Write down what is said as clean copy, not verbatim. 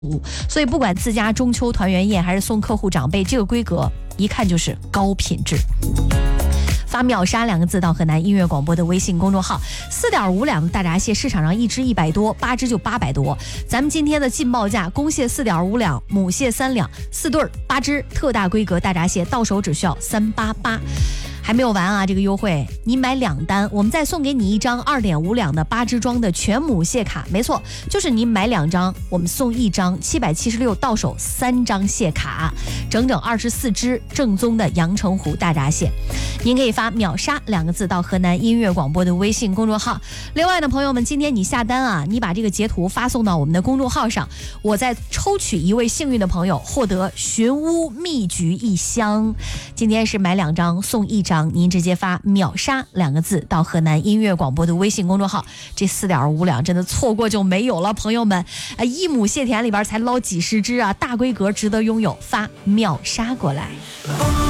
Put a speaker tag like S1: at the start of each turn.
S1: 所以不管自家中秋团圆宴还是送客户长辈，这个规格一看就是高品质。发秒杀2个字到河南音乐广播的微信公众号，4.5两的大闸蟹市场上1只100多，8只就800多。咱们今天的劲爆价，公蟹4.5两，母蟹3两，4对8只，特大规格大闸蟹到手只需要388。还没有完啊！这个优惠，你买2单，我们再送给你1张2.5两的8只装的全母蟹卡。没错，就是你买2张，我们送1张776，到手3张蟹卡，整整24只正宗的阳澄湖大闸蟹。您可以发秒杀2个字到河南音乐广播的微信公众号。另外呢，朋友们，今天你下单啊，你把这个截图发送到我们的公众号上，我再抽取1位幸运的朋友，获得寻屋蜜橘1箱。今天是买2张送1张，您直接发秒杀2个字到河南音乐广播的微信公众号。这4.5两真的错过就没有了，朋友们，一亩蟹田里边才捞几十只啊，大规格值得拥有，发秒杀过来。